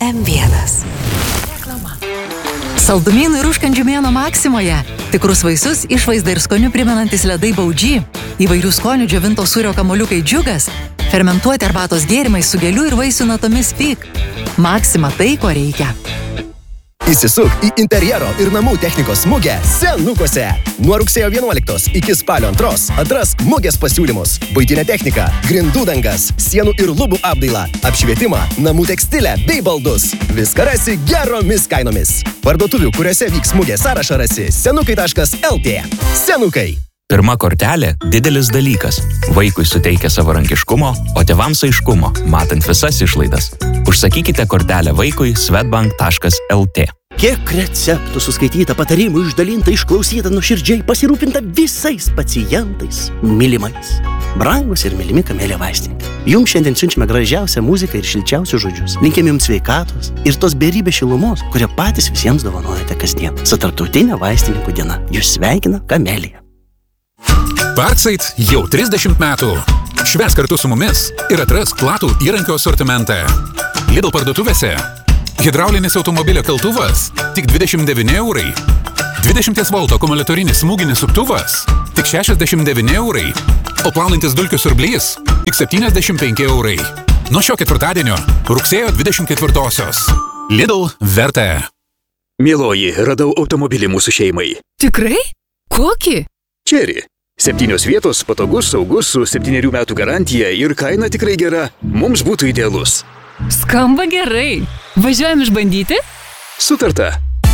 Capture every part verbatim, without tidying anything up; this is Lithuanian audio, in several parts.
M vienas. Reklama. Saldumynų ir užkandžių mėnuo Maksimoje. Tikrus vaisius, išvaizdą ir skonių primenantis ledai Baudži. Įvairių skonių džiovinto sūrio kamuoliukai Džiugas. Fermentuoti arbatos gėrimai su gėlių ir vaisių natomis Fig. Maksima tai, ko reikia. Įsisuk į interjero ir namų technikos mugę Senukuose. Nuo rugsėjo vienuoliktos iki spalio antros atrask mugės pasiūlymus. Buitinė technika, grindų dangas, sienų ir lubų apdailą, apšvietimą, namų tekstilę bei baldus. Viską rasi geromis kainomis. Parduotuvių, kuriuose vyks mugė sąrašą rasi senukai taškas L T. Senukai. Pirma kortelė – didelis dalykas. Vaikui suteikia savarankiškumo, o tėvams aiškumo, matant visas išlaidas. Užsakykite kortelę vaikui swedbank taškas L T. Kiek receptų suskaityta, patarimų išdalinta, išklausyta, nuoširdžiai pasirūpinta visais pacientais, mylimais. Brangus ir mylimi Kamelė vaistininkai. Jums šiandien siunčiame gražiausią muziką ir šilčiausius žodžius. Linkim jums sveikatos ir tos beribės šilumos, kurią patys visiems dovanojate kasdien. Su Tarptautinė vaistininkų diena. Jūs sveikina Kamelė. Parkside jau trisdešimt metų. Švęs kartu su mumis ir atrask platų įrankio asortimentą. Lidl parduotuvėse hidraulinis automobilio keltuvas tik dvidešimt devyni eurai. dvidešimt voltų akumuliatorinis smūginis suktuvas tik šešiasdešimt devyni eurai. O plaunantis dulkių siurblys tik septyniasdešimt penki eurai. Nuo šio ketvirtadienio rugsėjo dvidešimt ketvirtosios. Lidl verta. Mieloji, radau automobilį mūsų šeimai. Tikrai? Kokį? Cherry. Septynios vietos, patogus, saugus, su septynerių metų garantija ir kaina tikrai gera. Mums būtų idealus. Skamba gerai. Važiuojam išbandyti? Sutarta.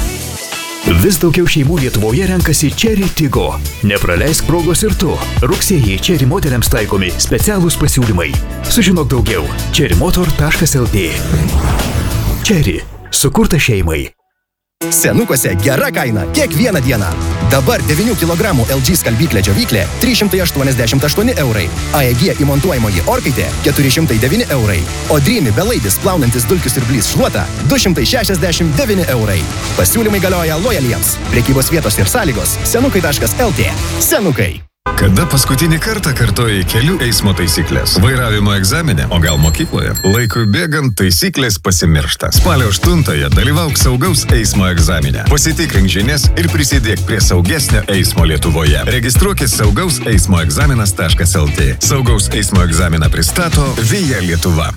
Vis daugiau šeimų Lietuvoje renkasi Cherry Tiggo. Nepraleisk progos ir tu. Rugsėjį Cherry moteriams taikomi specialūs pasiūlymai. Sužinok daugiau. cherry motor taškas L T. Cherry. Sukurta šeimai. Senukuose gera kaina kiekvieną dieną. Dabar devynių kilogramų L G skalbyklė džiovyklė trys šimtai aštuoniasdešimt aštuoni eurai. A E G įmontuojamoji orkaitė keturi šimtai devyni eurai. O Dreamy belaidis plaunantis dulkių siurblys šluota du šimtai šešiasdešimt devyni eurai. Pasiūlymai galioja lojaliems. Prekybos vietos ir sąlygos senukai taškas L T. Senukai. Kada paskutinį kartą kartoji kelių eismo taisyklės? Vairavimo egzamine, o gal mokykloje? Laikui bėgant taisyklės pasimiršta. Spalio aštuntąją dalyvauk saugaus eismo egzamine. Pasitikrink žinias ir prisidėk prie saugesnio eismo Lietuvoje. Registruokis saugaus eismo egzaminas taškas L T. Saugaus eismo egzaminą pristato Via Lietuva.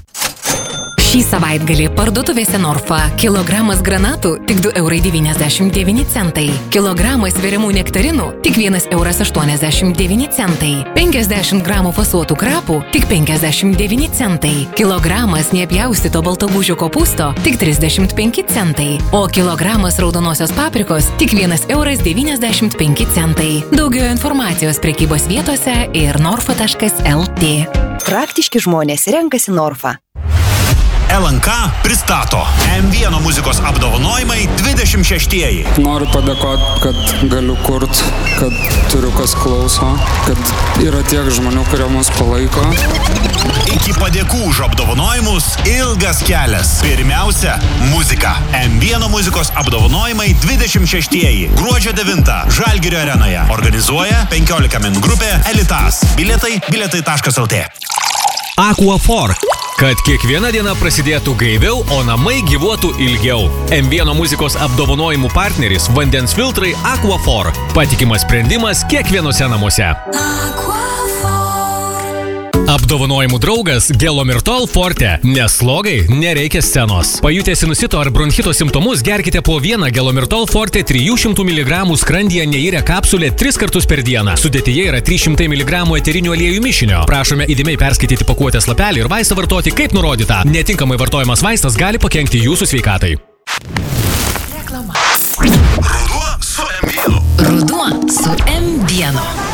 Šį savaitgalį parduotuvėse Norfa kilogramas granatų tik du eurai devyniasdešimt devyni centai. Kilogramas veriamų nektarinų tik vienas euras aštuoniasdešimt devyni centai. penkiasdešimt gramų fasuotų krapų tik penkiasdešimt devyni centai. Kilogramas nepjaustyto baltogūžio kopūsto tik trisdešimt penki centai. O kilogramas raudonosios paprikos tik vienas euras devyniasdešimt penki centai. Daugiau informacijos prekybos vietose ir norfa taškas L T. Praktiški žmonės renkasi Norfa. L N K pristato M vienas muzikos apdovanojimai dvidešimt šeštieji. Noriu padėkoti, kad galiu kurt, kad turiu kas klauso, kad yra tiek žmonių, kurie mus palaiko. Iki padėkų už apdovanojimus ilgas kelias. Pirmiausia, muzika. M vienas muzikos apdovanojimai dvidešimt šeštieji. Gruodžio devintą Žalgirio arenoje. Organizuoja penkiolika min grupė Elitas. Bilietai bilietai taškas L T. Aquaphor. Kad kiekviena diena prasidėtų gaiviau, o namai gyvuotų ilgiau. M vienas muzikos apdovanojimų partneris – vandens filtrai Aquaphor. Patikimas sprendimas kiekvienose namuose. Apdovanojimų draugas Gelomirtol Forte. Nes slogai nereikia scenos. Pajutę sinusito ar bronchito simptomus, gerkite po vieną Gelomirtol Forte trijų šimtų miligramų skrandyje neirę kapsulę tris kartus per dieną. Sudėtyje yra trys šimtai miligramų eterinių aliejų mišinio. Prašome įdėmiai perskaityti pakuotės lapelį ir vaistą vartoti kaip nurodyta. Netinkamai vartojamas vaistas gali pakenkti jūsų sveikatai. Reklama. Ruduo su M vienas. Ruduo su M vienas.